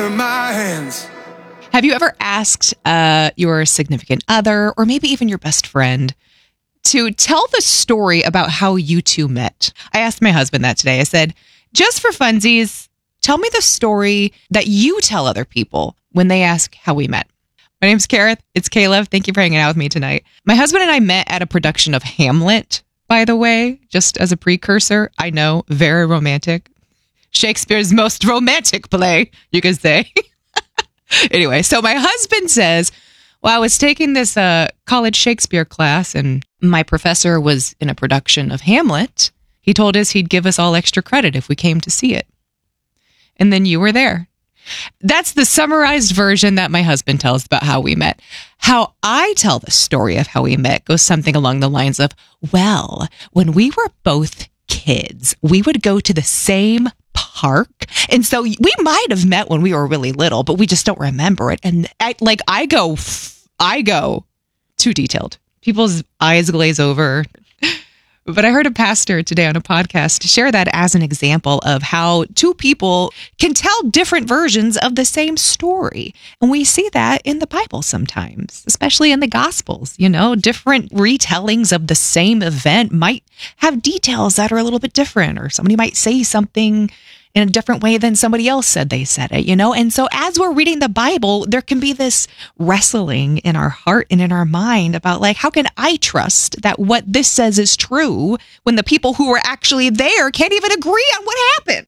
of my hands. Have you ever asked your significant other, or maybe even your best friend, to tell the story about how you two met? I asked my husband that today. I said, just for funsies, tell me the story that you tell other people when they ask how we met. My name's Kareth. It's Caleb. Thank you for hanging out with me tonight. My husband and I met at a production of Hamlet, by the way, just as a precursor. I know, very romantic. Shakespeare's most romantic play, you could say. Anyway, so my husband says, well, I was taking this college Shakespeare class and my professor was in a production of Hamlet. He told us he'd give us all extra credit if we came to see it. And then you were there. That's the summarized version that my husband tells about how we met. How I tell the story of how we met goes something along the lines of, well, when we were both kids, we would go to the same park. And so we might have met when we were really little, but we just don't remember it. And I go too detailed. People's eyes glaze over. But I heard a pastor today on a podcast share that as an example of how two people can tell different versions of the same story. And we see that in the Bible sometimes, especially in the Gospels. You know, different retellings of the same event might have details that are a little bit different, or somebody might say something in a different way than somebody else said they said it, you know? And so as we're reading the Bible, there can be this wrestling in our heart and in our mind about, like, how can I trust that what this says is true when the people who were actually there can't even agree on what happened?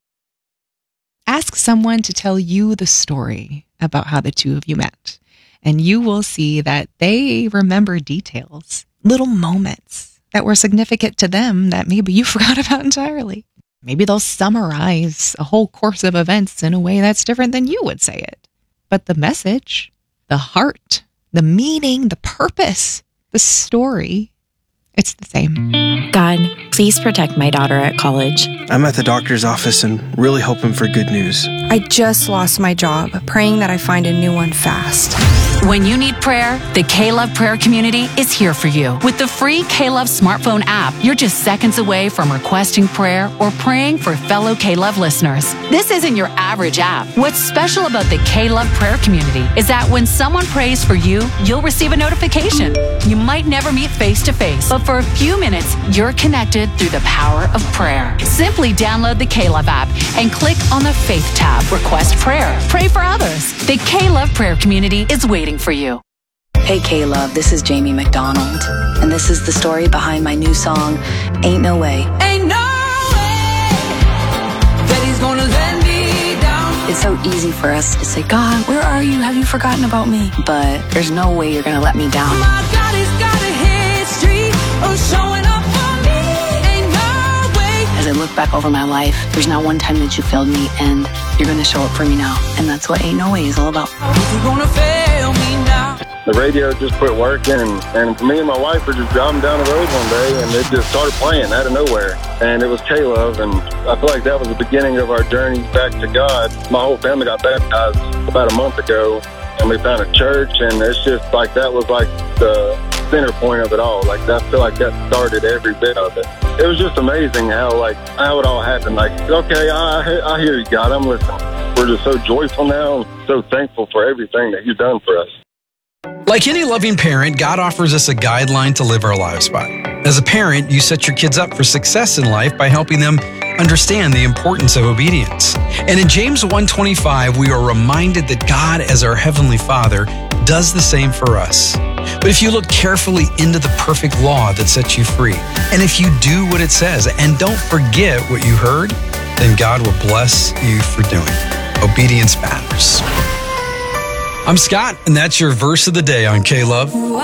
Ask someone to tell you the story about how the two of you met, and you will see that they remember details, little moments that were significant to them that maybe you forgot about entirely. Maybe they'll summarize a whole course of events in a way that's different than you would say it. But the message, the heart, the meaning, the purpose, the story, it's the same. God, please protect my daughter at college. I'm at the doctor's office and really hoping for good news. I just lost my job, praying that I find a new one fast. When you need prayer, the K-Love prayer community is here for you. With the free K-Love smartphone app, you're just seconds away from requesting prayer or praying for fellow K-Love listeners. This isn't your average app. What's special about the K-Love prayer community is that when someone prays for you, you'll receive a notification. You might never meet face to face, but for a few minutes, you're connected through the power of prayer. Simply download the K-Love app and click on the Faith tab. Request prayer. Pray for others. The K-Love prayer community is waiting for you. Hey K-Love, this is Jamie McDonald, and this is the story behind my new song, Ain't No Way. Ain't no way that he's gonna let me down. It's so easy for us to say, God, where are you? Have you forgotten about me? But there's no way you're gonna let me down. My God has got a history of showing up for me. Ain't no way. As I look back over my life, there's not one time that you failed me, and you're gonna show up for me now. And that's what Ain't No Way is all about. You're gonna fail me now. The radio just quit working, and me and my wife were just driving down the road one day, and it just started playing out of nowhere. And it was K-Love, and I feel like that was the beginning of our journey back to God. My whole family got baptized about a month ago, and we found a church, and it's just like that was like the center point of it all. Like, I feel like that started every bit of it. It was just amazing how it all happened. Like, okay, I hear you, God, I'm listening. We're just so joyful now, and so thankful for everything that you've done for us. Like any loving parent, God offers us a guideline to live our lives by. As a parent, you set your kids up for success in life by helping them understand the importance of obedience. And in James 1:25, we are reminded that God, as our Heavenly Father, does the same for us. But if you look carefully into the perfect law that sets you free, and if you do what it says and don't forget what you heard, then God will bless you for doing it. Obedience matters. I'm Scott, and that's your verse of the day on K-Love.